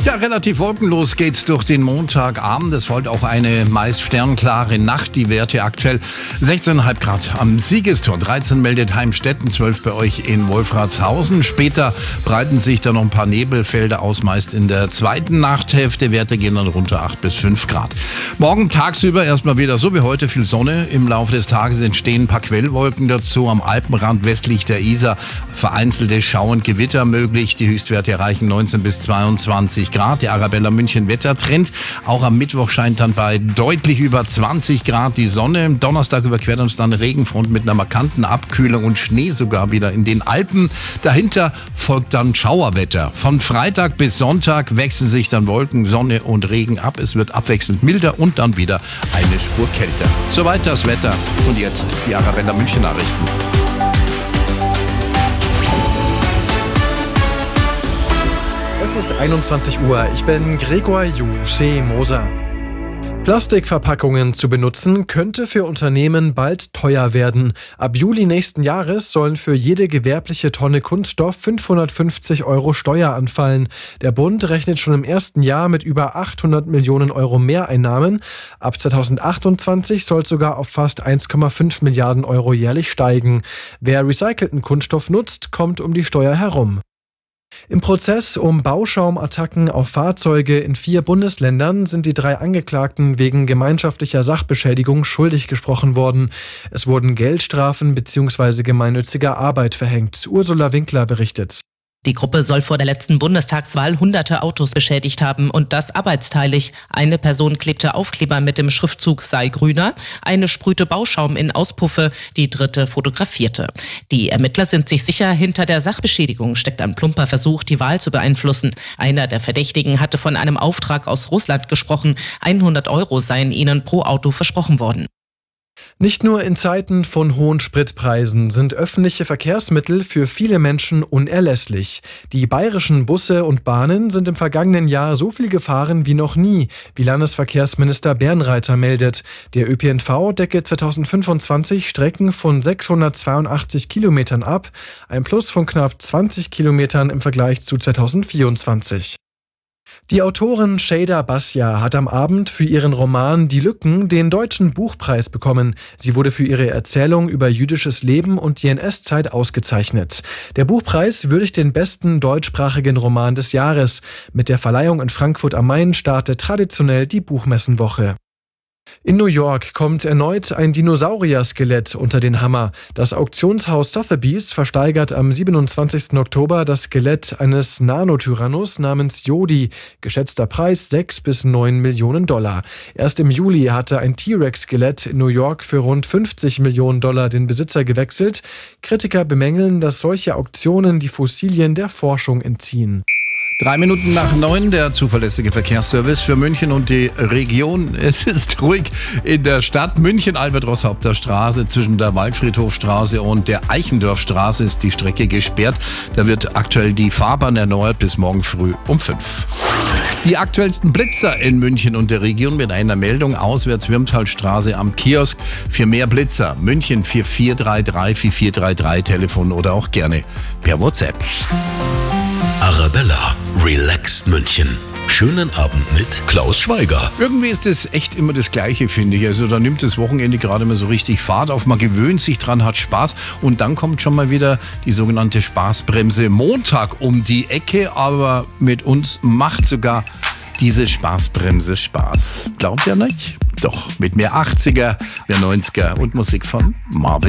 Ja, relativ wolkenlos geht's durch den Montagabend. Es folgt auch eine meist sternklare Nacht. Die Werte aktuell 16,5 Grad am Siegestor. 13 meldet Heimstetten, 12 bei euch in Wolfratshausen. Später breiten sich da noch ein paar Nebelfelder aus, meist in der zweiten Nachthälfte. Werte gehen dann runter 8 bis 5 Grad. Morgen tagsüber erstmal wieder so wie heute viel Sonne. Im Laufe des Tages entstehen ein paar Quellwolken dazu. Am Alpenrand westlich der Isar vereinzelte Schau- und Gewitter möglich. Die Höchstwerte erreichen 19 bis 22 Grad. Der Arabella München Wettertrend. Auch am Mittwoch scheint dann bei deutlich über 20 Grad die Sonne. Donnerstag überquert uns dann Regenfront mit einer markanten Abkühlung und Schnee sogar wieder in den Alpen. Dahinter folgt dann Schauerwetter. Von Freitag bis Sonntag wechseln sich dann Wolken, Sonne und Regen ab. Es wird abwechselnd milder und dann wieder eine Spur kälter. Soweit das Wetter. Und jetzt die Arabella München Nachrichten. Es ist 21 Uhr. Ich bin Gregor Moser. Plastikverpackungen zu benutzen, könnte für Unternehmen bald teuer werden. Ab Juli nächsten Jahres sollen für jede gewerbliche Tonne Kunststoff 550 € Steuer anfallen. Der Bund rechnet schon im ersten Jahr mit über 800 Millionen € Mehreinnahmen. Ab 2028 soll es sogar auf fast 1,5 Milliarden € jährlich steigen. Wer recycelten Kunststoff nutzt, kommt um die Steuer herum. Im Prozess um Bauschaumattacken auf Fahrzeuge in 4 Bundesländern sind die 3 Angeklagten wegen gemeinschaftlicher Sachbeschädigung schuldig gesprochen worden. Es wurden Geldstrafen bzw. gemeinnütziger Arbeit verhängt. Ursula Winkler berichtet. Die Gruppe soll vor der letzten Bundestagswahl hunderte Autos beschädigt haben und das arbeitsteilig. Eine Person klebte Aufkleber mit dem Schriftzug sei grüner, eine sprühte Bauschaum in Auspuffe, die dritte fotografierte. Die Ermittler sind sich sicher, hinter der Sachbeschädigung steckt ein plumper Versuch, die Wahl zu beeinflussen. Einer der Verdächtigen hatte von einem Auftrag aus Russland gesprochen. 100 € seien ihnen pro Auto versprochen worden. Nicht nur in Zeiten von hohen Spritpreisen sind öffentliche Verkehrsmittel für viele Menschen unerlässlich. Die bayerischen Busse und Bahnen sind im vergangenen Jahr so viel gefahren wie noch nie, wie Landesverkehrsminister Bernreiter meldet. Der ÖPNV decke 2025 Strecken von 682 Kilometern ab, ein Plus von knapp 20 Kilometern im Vergleich zu 2024. Die Autorin Şeyda Basya hat am Abend für ihren Roman Die Lücken den Deutschen Buchpreis bekommen. Sie wurde für ihre Erzählung über jüdisches Leben und die NS-Zeit ausgezeichnet. Der Buchpreis würdigt den besten deutschsprachigen Roman des Jahres. Mit der Verleihung in Frankfurt am Main startet traditionell die Buchmessenwoche. In New York kommt erneut ein Dinosaurier-Skelett unter den Hammer. Das Auktionshaus Sotheby's versteigert am 27. Oktober das Skelett eines Nanotyrannus namens Yodi. Geschätzter Preis 6 bis 9 Millionen $. Erst im Juli hatte ein T-Rex-Skelett in New York für rund 50 Millionen $ den Besitzer gewechselt. Kritiker bemängeln, dass solche Auktionen die Fossilien der Forschung entziehen. 3 Minuten nach 9, der zuverlässige Verkehrsservice für München und die Region. Es ist ruhig in der Stadt. München, Albert-Roßhaupter-Straße, zwischen der Waldfriedhofstraße und der Eichendorfstraße ist die Strecke gesperrt. Da wird aktuell die Fahrbahn erneuert bis morgen früh um 5. Die aktuellsten Blitzer in München und der Region mit einer Meldung auswärts Wirmtalstraße am Kiosk. Für mehr Blitzer München 4433 4433 Telefon oder auch gerne per WhatsApp. Arabella, relaxed München. Schönen Abend mit Klaus Schweiger. Irgendwie ist es echt immer das Gleiche, finde ich. Also da nimmt das Wochenende gerade mal so richtig Fahrt auf. Man gewöhnt sich dran, hat Spaß. Und dann kommt schon mal wieder die sogenannte Spaßbremse Montag um die Ecke. Aber mit uns macht sogar diese Spaßbremse Spaß. Glaubt ihr nicht? Doch, mit mehr 80er, mehr 90er und Musik von Marvin